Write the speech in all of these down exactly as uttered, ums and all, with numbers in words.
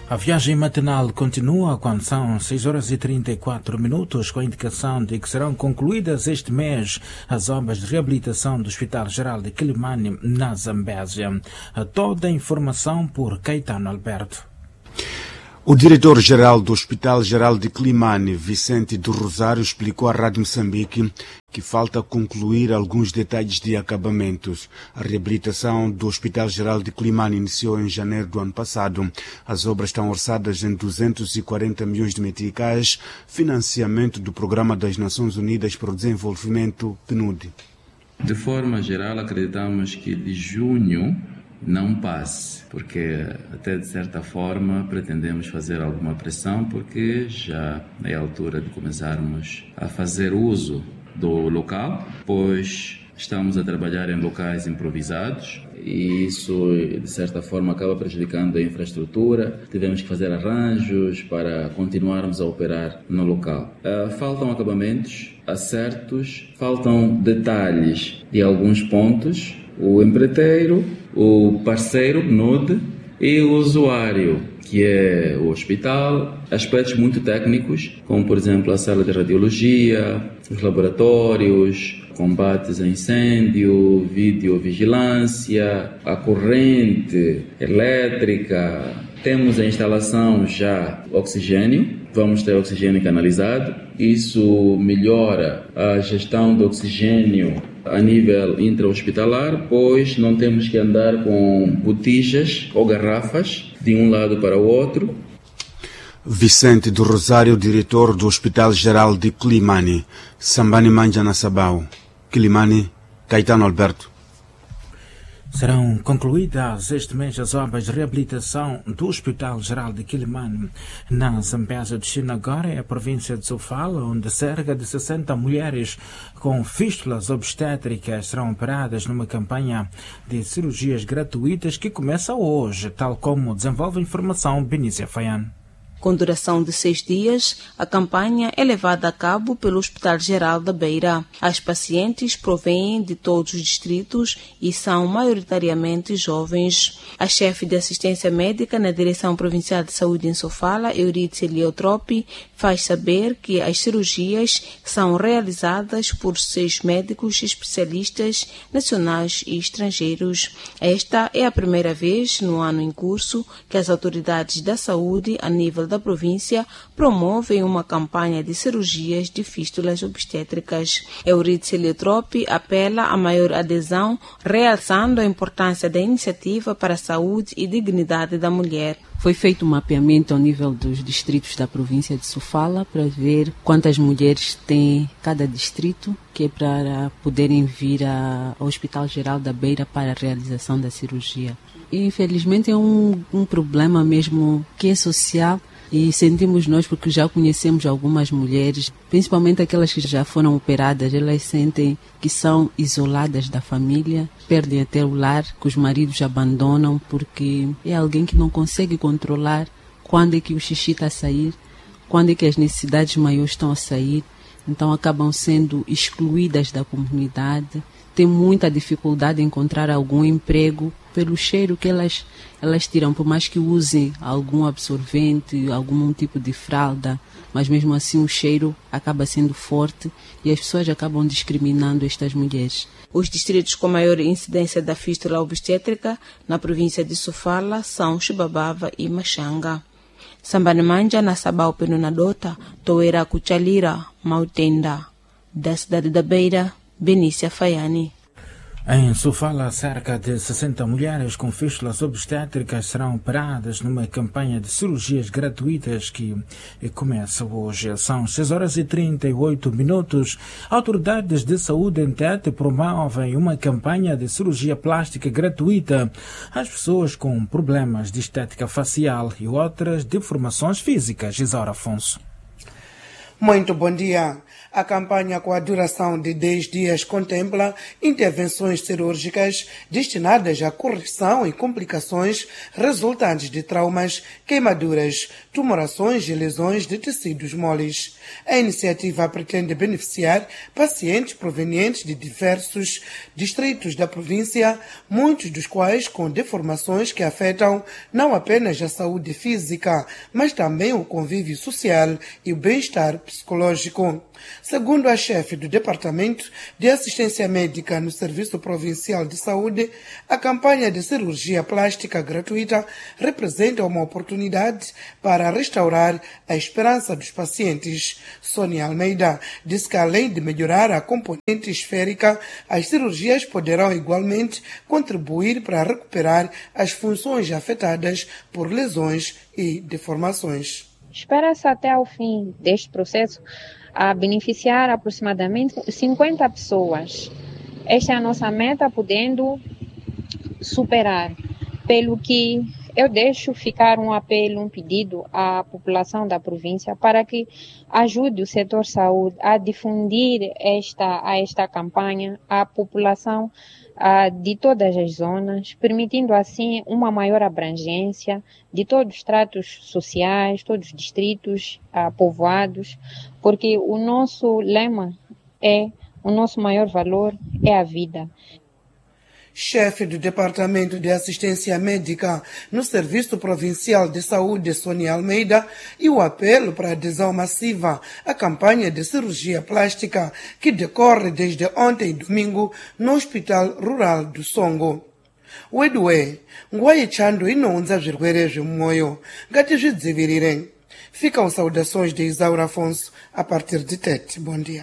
A viagem matinal continua quando são seis horas e trinta e quatro minutos, com a indicação de que serão concluídas este mês as obras de reabilitação do Hospital Geral de Quilimane, na Zambésia. Toda a informação por Caetano Alberto. O diretor-geral do Hospital Geral de Quilimane, Vicente do Rosário, explicou à Rádio Moçambique que falta concluir alguns detalhes de acabamentos. A reabilitação do Hospital Geral de Quilimane iniciou em janeiro do ano passado. As obras estão orçadas em duzentos e quarenta milhões de meticais, financiamento do Programa das Nações Unidas para o Desenvolvimento, P N U D. De forma geral, acreditamos que de junho não passe, porque até de certa forma pretendemos fazer alguma pressão, porque já é a altura de começarmos a fazer uso do local, pois estamos a trabalhar em locais improvisados e isso de certa forma acaba prejudicando a infraestrutura. Tivemos que fazer arranjos para continuarmos a operar no local. Uh, faltam acabamentos, acertos, faltam detalhes de alguns pontos. O empreiteiro, o parceiro, P N U D, e o usuário, que é o hospital, aspectos muito técnicos, como por exemplo a sala de radiologia, os laboratórios, combates a incêndio, videovigilância, a corrente elétrica. Temos a instalação já oxigênio, vamos ter oxigênio canalizado. Isso melhora a gestão do oxigênio a nível intra-hospitalar, pois não temos que andar com botijas ou garrafas de um lado para o outro. Vicente do Rosário, diretor do Hospital Geral de Quilimane. Sambani Manja na Sabau. Quilimane, Caetano Alberto. Serão concluídas este mês as obras de reabilitação do Hospital Geral de Quilimane, na Zambésia do China. Agora é a província de Sofala, onde cerca de sessenta mulheres com fístulas obstétricas serão operadas numa campanha de cirurgias gratuitas que começa hoje, tal como desenvolve a informação Benícia Faian. Com duração de seis dias, a campanha é levada a cabo pelo Hospital Geral da Beira. As pacientes provêm de todos os distritos e são maioritariamente jovens. A chefe de assistência médica na Direção Provincial de Saúde em Sofala, Euridice Liotropi, faz saber que as cirurgias são realizadas por seis médicos especialistas nacionais e estrangeiros. Esta é a primeira vez no ano em curso que as autoridades da saúde a nível da província promovem uma campanha de cirurgias de fístulas obstétricas. Euridice Liotropi apela a maior adesão, realçando a importância da iniciativa para a saúde e dignidade da mulher. Foi feito um mapeamento ao nível dos distritos da província de Sofala para ver quantas mulheres tem cada distrito, que é para poderem vir ao Hospital Geral da Beira para a realização da cirurgia. E, infelizmente é um, um problema mesmo que é social. E sentimos nós, porque já conhecemos algumas mulheres, principalmente aquelas que já foram operadas, elas sentem que são isoladas da família, perdem até o lar, que os maridos abandonam, porque é alguém que não consegue controlar quando é que o xixi está a sair, quando é que as necessidades maiores estão a sair, então acabam sendo excluídas da comunidade, têm muita dificuldade em encontrar algum emprego, pelo cheiro que elas, elas tiram, por mais que usem algum absorvente, algum tipo de fralda, mas mesmo assim o cheiro acaba sendo forte e as pessoas acabam discriminando estas mulheres. Os distritos com maior incidência da fístula obstétrica na província de Sofala são Chibabava e Machanga. Sambani Manja na Sabau Penunadota, Toera Cuchalira, Mautenda. Da cidade da Beira, Benícia Faiani. Em Sofala, cerca de sessenta mulheres com fístulas obstétricas serão operadas numa campanha de cirurgias gratuitas que começa hoje. São seis horas e trinta e oito minutos. Autoridades de saúde em Tete promovem uma campanha de cirurgia plástica gratuita às pessoas com problemas de estética facial e outras deformações físicas. Isaura Afonso. Muito bom dia. A campanha, com a duração de dez dias, contempla intervenções cirúrgicas destinadas à correção e complicações resultantes de traumas, queimaduras, tumorações e lesões de tecidos moles. A iniciativa pretende beneficiar pacientes provenientes de diversos distritos da província, muitos dos quais com deformações que afetam não apenas a saúde física, mas também o convívio social e o bem-estar psicológico. Segundo a chefe do Departamento de Assistência Médica no Serviço Provincial de Saúde, a campanha de cirurgia plástica gratuita representa uma oportunidade para restaurar a esperança dos pacientes. Sônia Almeida disse que, além de melhorar a componente esférica, as cirurgias poderão igualmente contribuir para recuperar as funções afetadas por lesões e deformações. Espera-se até ao fim deste processo a beneficiar aproximadamente cinquenta pessoas. Esta é a nossa meta, podendo superar. Pelo que eu deixo ficar um apelo, um pedido à população da província para que ajude o setor saúde a difundir esta, a esta campanha à população a, de todas as zonas, permitindo assim uma maior abrangência de todos os tratos sociais, todos os distritos a, povoados, porque o nosso lema é, o nosso maior valor é a vida. Chefe do Departamento de Assistência Médica no Serviço Provincial de Saúde, Sônia Almeida, e o apelo para a adesão massiva à campanha de cirurgia plástica que decorre desde ontem, domingo, no Hospital Rural do Songo. Wedwe, nguayi chando inonza zvirwere zvemwoyo, ngatizvidzivirire. Ficam saudações de Isaura Afonso a partir de Tete. Bom dia.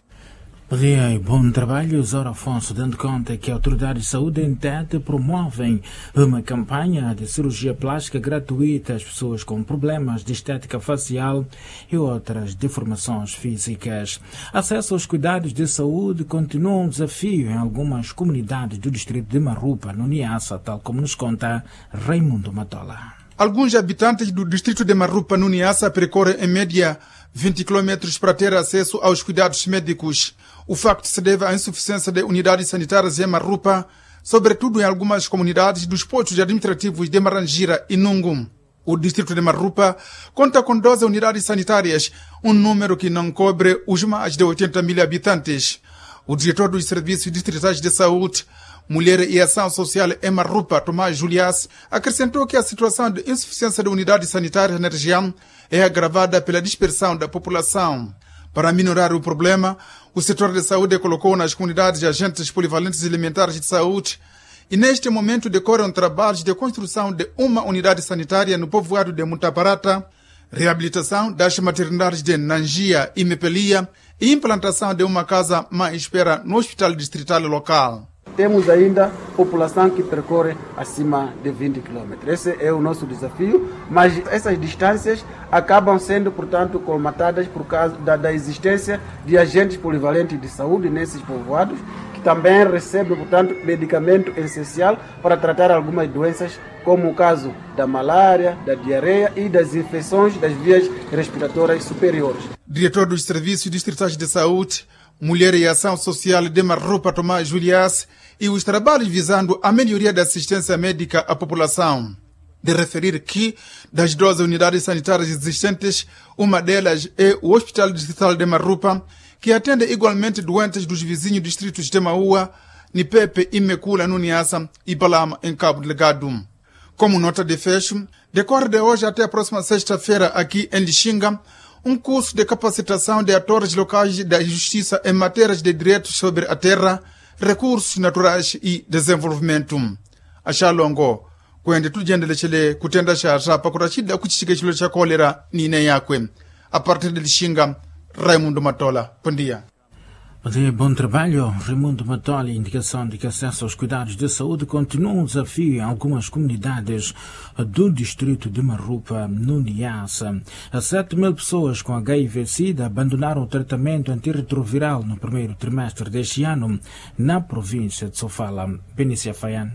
Bom dia e bom trabalho. Isaura Afonso, dando conta que a Autoridade de Saúde em Tete promovem uma campanha de cirurgia plástica gratuita às pessoas com problemas de estética facial e outras deformações físicas. Acesso aos cuidados de saúde continua um desafio em algumas comunidades do distrito de Marupa, no Niassa, tal como nos conta Raimundo Matola. Alguns habitantes do distrito de Marupa, no Niassa, percorrem em média vinte quilômetros para ter acesso aos cuidados médicos. O facto se deve à insuficiência de unidades sanitárias em Marupa, sobretudo em algumas comunidades dos postos administrativos de Marangira e Nungum. O distrito de Marupa conta com doze unidades sanitárias, um número que não cobre os mais de oitenta mil habitantes. O diretor dos Serviços Distritais de Saúde, Mulher e Ação Social em Marupa, Tomás Juliás, acrescentou que a situação de insuficiência de unidades sanitárias na região é agravada pela dispersão da população. Para minorar o problema, o setor de saúde colocou nas comunidades agentes polivalentes elementares de saúde e neste momento decorrem trabalhos de construção de uma unidade sanitária no povoado de Mutaparata, reabilitação das maternidades de Nangia e Mepelia e implantação de uma casa mãe espera no hospital distrital local. Temos ainda população que percorre acima de vinte quilômetros. Esse é o nosso desafio, mas essas distâncias acabam sendo, portanto, colmatadas por causa da, da existência de agentes polivalentes de saúde nesses povoados, que também recebem, portanto, medicamento essencial para tratar algumas doenças, como o caso da malária, da diarreia e das infecções das vias respiratórias superiores. Diretor dos Serviços Distritais de Saúde, Mulher e Ação Social de Marupa, Tomás Juliás, e os trabalhos visando a melhoria da assistência médica à população. De referir que, das doze unidades sanitárias existentes, uma delas é o Hospital Distrital de Marupa, que atende igualmente doentes dos vizinhos distritos de Maua, Nipepe e Mekula, no Niassa, e Balama, em Cabo Delgado. Como nota de fecho, decorre de hoje até a próxima sexta-feira aqui em Lixinga, um curso de capacitação de atores locais da justiça em matérias de direitos sobre a terra, recursos naturais e desenvolvimento. Achalongo, kwende tujendele chele kutenda sha pakurashida kuchishika chilo cha kolera nine yakwe. A partir de Lixinga, Raimundo Matola. Bom dia. Bom trabalho, Raimundo Matola. Indicação de que acesso aos cuidados de saúde continua um desafio em algumas comunidades do distrito de Marupa, no Niassa. Sete mil pessoas com H I V-Sida abandonaram o tratamento antirretroviral no primeiro trimestre deste ano na província de Sofala. Benícia Faian.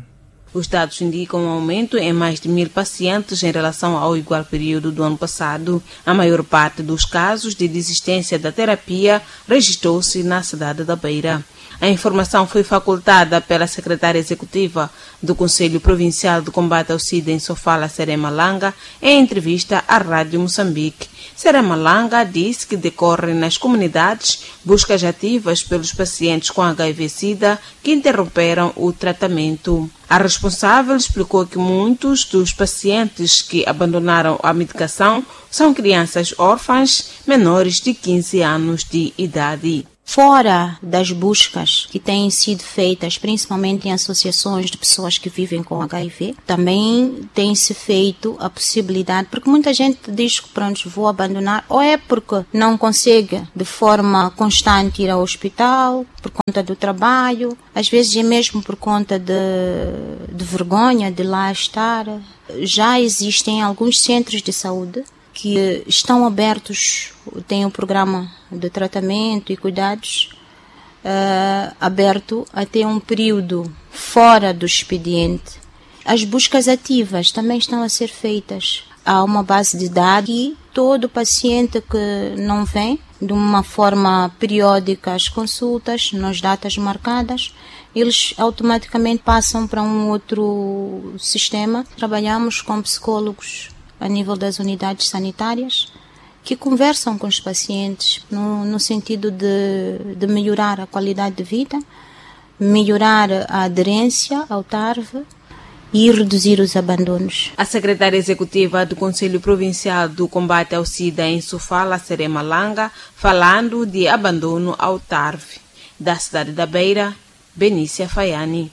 Os dados indicam um aumento em mais de mil pacientes em relação ao igual período do ano passado. A maior parte dos casos de desistência da terapia registrou-se na cidade da Beira. A informação foi facultada pela secretária executiva do Conselho Provincial de Combate ao SIDA em Sofala, Serema Langa, em entrevista à Rádio Moçambique. Serema Langa disse que decorrem nas comunidades buscas ativas pelos pacientes com H I V-Sida que interromperam o tratamento. A responsável explicou que muitos dos pacientes que abandonaram a medicação são crianças órfãs menores de quinze anos de idade. Fora das buscas que têm sido feitas, principalmente em associações de pessoas que vivem com H I V, também tem-se feito a possibilidade, porque muita gente diz que pronto, vou abandonar, ou é porque não consegue de forma constante ir ao hospital, por conta do trabalho, às vezes é mesmo por conta de, de vergonha de lá estar. Já existem alguns centros de saúde que estão abertos, tem um programa de tratamento e cuidados uh, aberto até um período fora do expediente. As buscas ativas também estão a ser feitas. Há uma base de dados e todo paciente que não vem de uma forma periódica às consultas, nas datas marcadas, eles automaticamente passam para um outro sistema. Trabalhamos com psicólogos a nível das unidades sanitárias, que conversam com os pacientes no, no sentido de, de melhorar a qualidade de vida, melhorar a aderência ao T A R V e reduzir os abandonos. A secretária executiva do Conselho Provincial do Combate ao SIDA em Sofala, Serema Langa, falando de abandono ao T A R V. Da cidade da Beira, Benícia Faiani.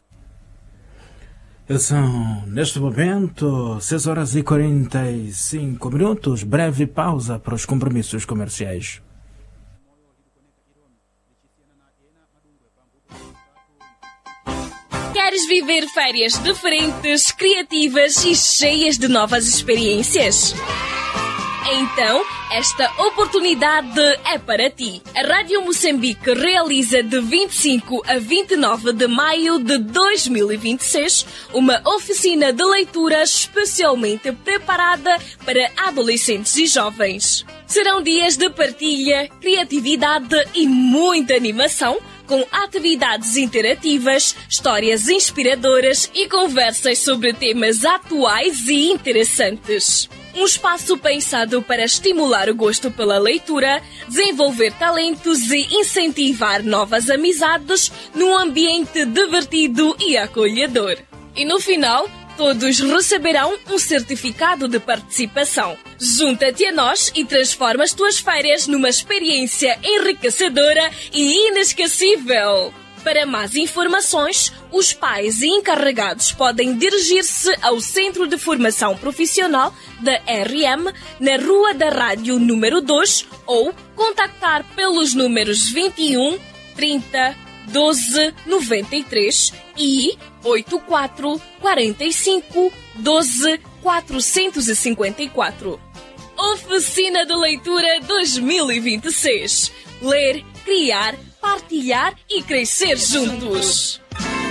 São, neste momento, seis horas e quarenta e cinco minutos. Breve pausa para os compromissos comerciais. Queres viver férias diferentes, criativas e cheias de novas experiências? Então, esta oportunidade é para ti. A Rádio Moçambique realiza de vinte e cinco a vinte e nove de maio de dois mil e vinte e seis uma oficina de leitura especialmente preparada para adolescentes e jovens. Serão dias de partilha, criatividade e muita animação, com atividades interativas, histórias inspiradoras e conversas sobre temas atuais e interessantes. Um espaço pensado para estimular o gosto pela leitura, desenvolver talentos e incentivar novas amizades num ambiente divertido e acolhedor. E no final, todos receberão um certificado de participação. Junta-te a nós e transforma as tuas férias numa experiência enriquecedora e inesquecível. Para mais informações, os pais e encarregados podem dirigir-se ao Centro de Formação Profissional da R M, na Rua da Rádio número dois, ou contactar pelos números vinte e um, trinta, doze, noventa e três e oitenta e quatro, quarenta e cinco, doze, quatrocentos e cinquenta e quatro. Oficina de Leitura dois mil e vinte e seis. Ler, criar, partilhar e crescer juntos.